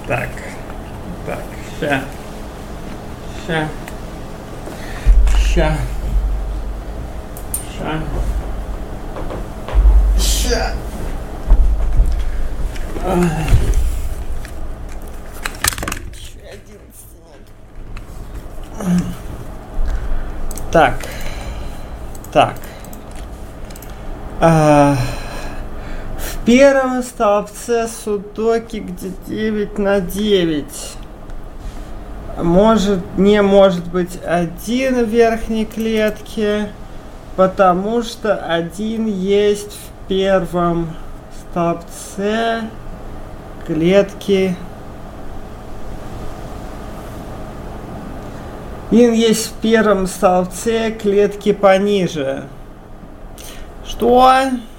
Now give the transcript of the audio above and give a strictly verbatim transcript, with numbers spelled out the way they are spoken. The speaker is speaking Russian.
Так. Так, ща. Ща. Ща. Ща. Ща. Ай. Так. Так. А, в первом столбце судоки, где девять на девять, может, не может быть один в верхней клетке, потому что один есть в первом столбце клетки. Один есть в первом столбце клетки пониже. Что?